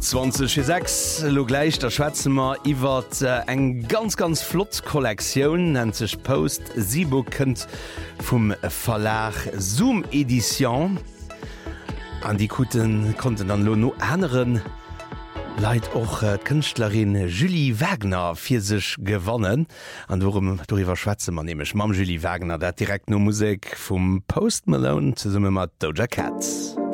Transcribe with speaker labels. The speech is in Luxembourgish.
Speaker 1: 2006 lo gleich der Schwezemer iwwer eng ganz flott Kollektion nennt sech Post Sibo kënnt vum Verlag Zoom Edition an die Kuten konnten an lo no anderen Leiit och Künstlerin Julie Wagner fir sech gewonnen an worum doiwwer Schweze man nemech Mam Julie Wagner dat direkt no Musik vum Post Malone ze summe mat Doja Cat.